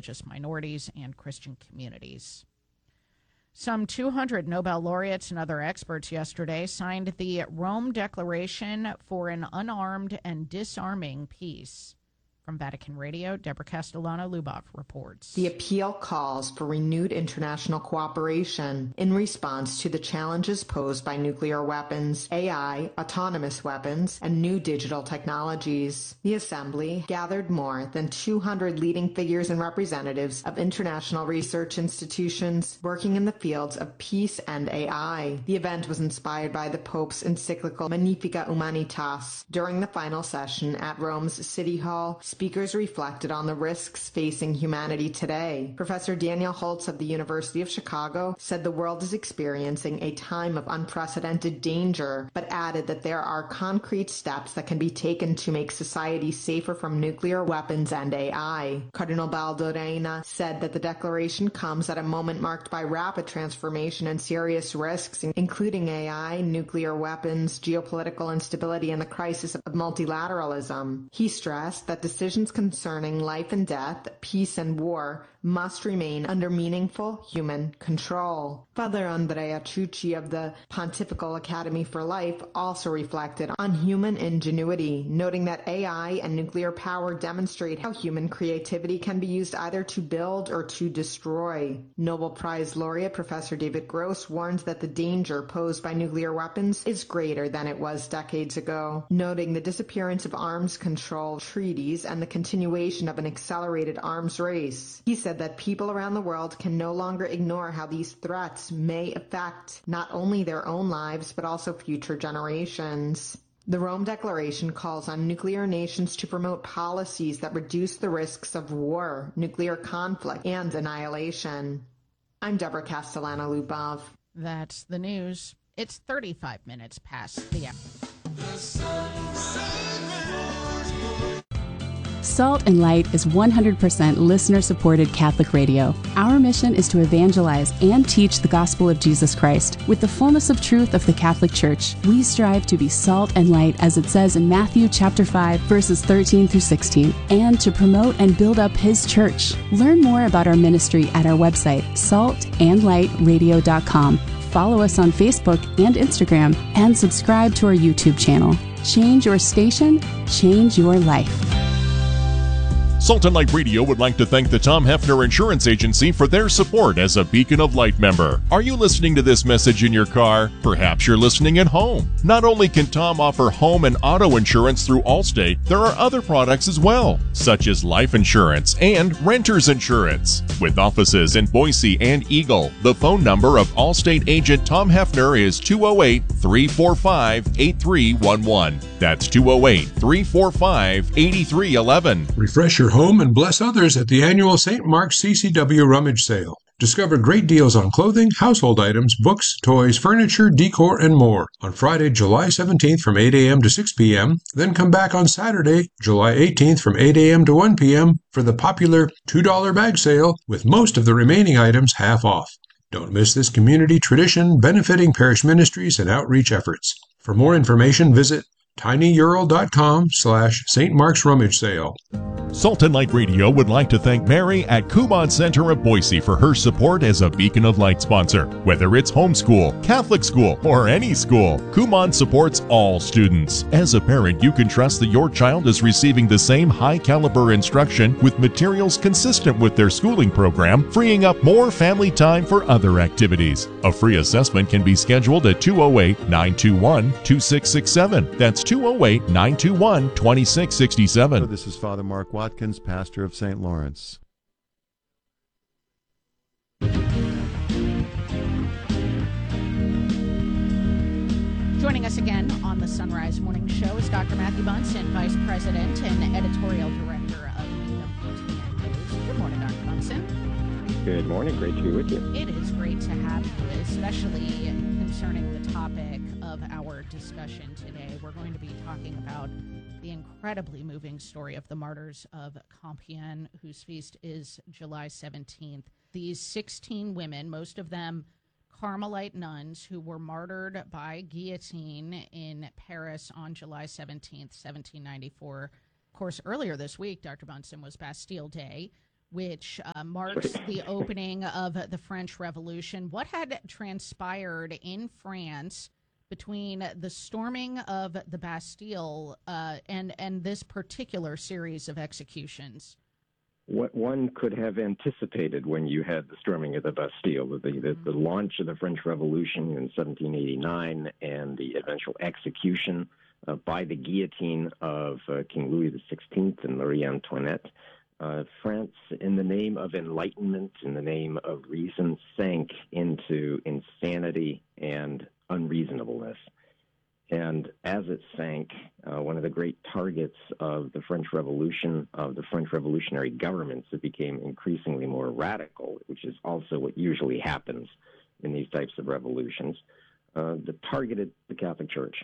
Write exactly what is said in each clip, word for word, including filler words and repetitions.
religious minorities and Christian communities. Some two hundred Nobel laureates and other experts yesterday signed the Rome Declaration for an Unarmed and Disarming Peace. From Vatican Radio, Deborah Castellano-Lubov reports. The appeal calls for renewed international cooperation in response to the challenges posed by nuclear weapons, A I, autonomous weapons, and new digital technologies. The Assembly gathered more than two hundred leading figures and representatives of international research institutions working in the fields of peace and A I. The event was inspired by the Pope's encyclical Magnificat Humanitas. During the final session at Rome's City Hall, speakers reflected on the risks facing humanity today. Professor Daniel Holtz of the University of Chicago said the world is experiencing a time of unprecedented danger, but added that there are concrete steps that can be taken to make society safer from nuclear weapons and A I. Cardinal Baldo Reina said that the declaration comes at a moment marked by rapid transformation and serious risks, including A I, nuclear weapons, geopolitical instability, and the crisis of multilateralism. He stressed that decisions concerning life and death, peace and war must remain under meaningful human control. Father Andrea Ciucci of the Pontifical Academy for Life also reflected on human ingenuity, noting that A I and nuclear power demonstrate how human creativity can be used either to build or to destroy. Nobel Prize laureate Professor David Gross warned that the danger posed by nuclear weapons is greater than it was decades ago, noting the disappearance of arms control treaties and the continuation of an accelerated arms race. He said that people around the world can no longer ignore how these threats may affect not only their own lives but also future generations. The Rome Declaration calls on nuclear nations to promote policies that reduce the risks of war, nuclear conflict, and annihilation. I'm Deborah Castellano-Lubov. That's the news. It's thirty-five minutes past the hour. The sun, sun, Salt and Light is one hundred percent listener-supported Catholic radio. Our mission is to evangelize and teach the gospel of Jesus Christ. With the fullness of truth of the Catholic Church, we strive to be salt and light, as it says in Matthew chapter five, verses thirteen through sixteen, and to promote and build up His church. Learn more about our ministry at our website, salt and light radio dot com. Follow us on Facebook and Instagram, and subscribe to our YouTube channel. Change your station, change your life. Salt and Light Radio would like to thank the Tom Hefner Insurance Agency for their support as a Beacon of Light member. Are you listening to this message in your car? Perhaps you're listening at home. Not only can Tom offer home and auto insurance through Allstate, there are other products as well, such as life insurance and renter's insurance. With offices in Boise and Eagle, the phone number of Allstate agent Tom Hefner is two oh eight, three four five, eight three one one. That's two oh eight, three four five, eight three one one. Refresh your home and bless others at the annual Saint Mark's C C W Rummage Sale. Discover great deals on clothing, household items, books, toys, furniture, decor, and more on Friday, July seventeenth from eight a.m. to six p.m. Then come back on Saturday, July eighteenth from eight a.m. to one p.m. for the popular two dollar bag sale, with most of the remaining items half off. Don't miss this community tradition benefiting parish ministries and outreach efforts. For more information, visit tinyurl.com slash Saint Mark's Rummage Sale. Salt and Light Radio would like to thank Mary at Kumon Center of Boise for her support as a Beacon of Light sponsor. Whether it's homeschool, Catholic school, or any school, Kumon supports all students. As a parent, you can trust that your child is receiving the same high-caliber instruction with materials consistent with their schooling program, freeing up more family time for other activities. A free assessment can be scheduled at two oh eight, nine two one, two six six seven. That's two oh eight, nine two one, two six six seven. This is Father Mark Watkins, pastor of Saint Lawrence. Joining us again on the Sunrise Morning Show is Doctor Matthew Bunson, Vice President and Editorial Director of W T N News. Good morning, Doctor Bunson. Good morning. Great to be with you. It is great to have you, especially concerning the topic of our discussion today. We're going to be talking about the incredibly moving story of the martyrs of Compiègne, whose feast is July seventeenth. These sixteen women, most of them Carmelite nuns, who were martyred by guillotine in Paris on July seventeenth, seventeen ninety-four. Of course, earlier this week, Doctor Bunson, was Bastille Day, which uh, marks the opening of the French Revolution. What had transpired in France between the storming of the Bastille uh, and, and this particular series of executions? What one could have anticipated when you had the storming of the Bastille, the, the, the launch of the French Revolution in seventeen eighty-nine and the eventual execution uh, by the guillotine of uh, King Louis the sixteenth and Marie Antoinette. Uh, France, in the name of enlightenment, in the name of reason, sank into insanity and unreasonableness. And as it sank, uh, one of the great targets of the French Revolution, of the French revolutionary governments, that became increasingly more radical, which is also what usually happens in these types of revolutions, uh, that targeted the Catholic Church.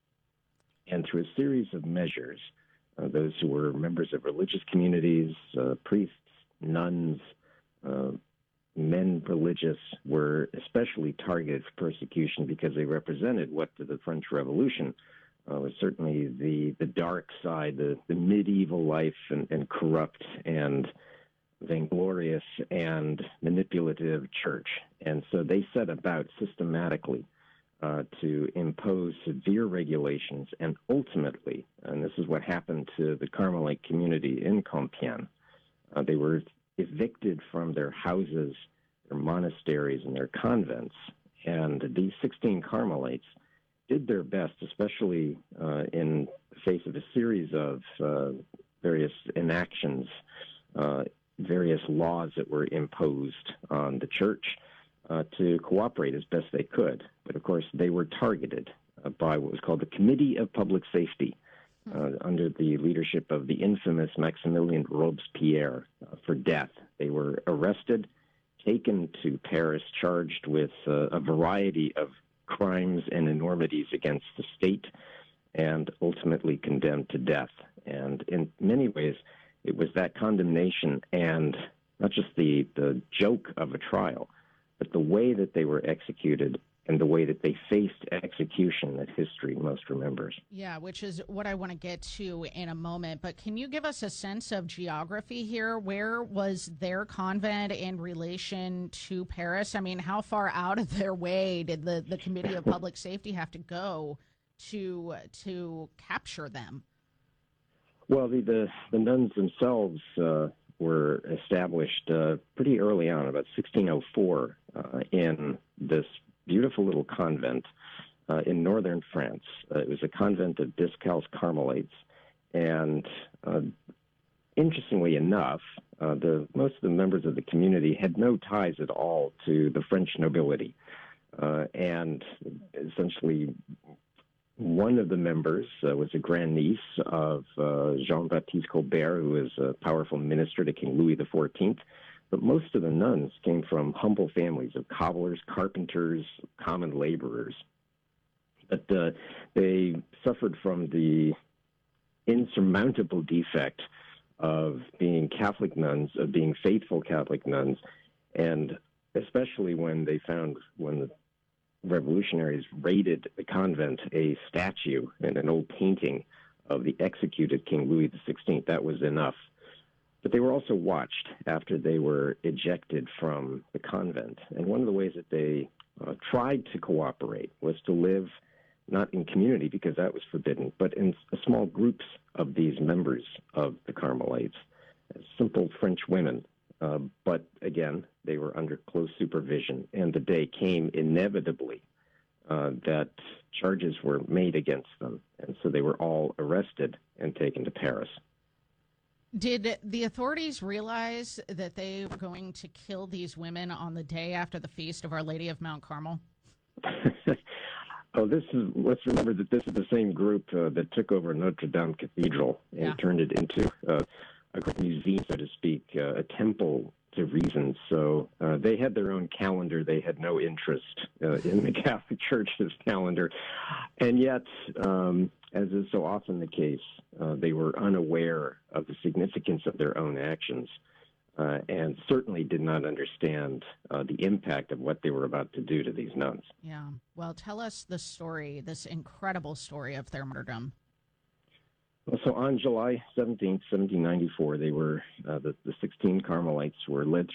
And through a series of measures, uh, those who were members of religious communities, uh, priests, nuns, uh, men religious were especially targeted for persecution because they represented what to the French Revolution uh, was certainly the, the dark side, the, the medieval life and, and corrupt and vainglorious and manipulative church. And so they set about systematically uh, to impose severe regulations and ultimately, and this is what happened to the Carmelite community in Compiègne, uh, they were evicted from their houses, their monasteries, and their convents. And these sixteen Carmelites did their best, especially uh, in the face of a series of uh, various inactions, uh, various laws that were imposed on the church, uh, to cooperate as best they could. But of course, they were targeted uh, by what was called the Committee of Public Safety, Uh, under the leadership of the infamous Maximilien Robespierre, uh, for death. They were arrested, taken to Paris, charged with uh, a variety of crimes and enormities against the state, and ultimately condemned to death. And in many ways, it was that condemnation and not just the, the joke of a trial, but the way that they were executed and the way that they faced execution that history most remembers. Yeah, which is what I want to get to in a moment. But can you give us a sense of geography here? Where was their convent in relation to Paris? I mean, how far out of their way did the, the Committee of Public Safety have to go to to capture them? Well, the, the, the nuns themselves uh, were established uh, pretty early on, about sixteen oh four, uh, in this beautiful little convent uh, in northern France. Uh, it was a convent of Discalced Carmelites, and uh, interestingly enough, uh, the most of the members of the community had no ties at all to the French nobility, uh, and essentially one of the members uh, was a grandniece of uh, Jean-Baptiste Colbert, who was a powerful minister to King Louis the fourteenth. But most of the nuns came from humble families of cobblers, carpenters, common laborers. But uh, they suffered from the insurmountable defect of being Catholic nuns, of being faithful Catholic nuns, and especially when they found, when the revolutionaries raided the convent, a statue and an old painting of the executed King Louis the sixteenth. That was enough. But they were also watched after they were ejected from the convent. And one of the ways that they uh, tried to cooperate was to live not in community, because that was forbidden, but in small groups of these members of the Carmelites, simple French women. Uh, but again, they were under close supervision. And the day came inevitably uh, that charges were made against them. And so they were all arrested and taken to Paris. Did the authorities realize that they were going to kill these women on the day after the feast of Our Lady of Mount Carmel? Oh, this is, let's remember that this is the same group uh, that took over Notre Dame Cathedral and yeah. turned it into uh, a great museum, so to speak, uh, a temple to reason. So uh, they had their own calendar. They had no interest uh, in the Catholic Church's calendar. And yet, um, as is so often the case, uh, they were unaware of the significance of their own actions uh, and certainly did not understand uh, the impact of what they were about to do to these nuns. Yeah. Well, tell us the story, this incredible story of their martyrdom. So on July seventeenth, seventeen ninety-four, they were uh, the, the sixteen Carmelites were led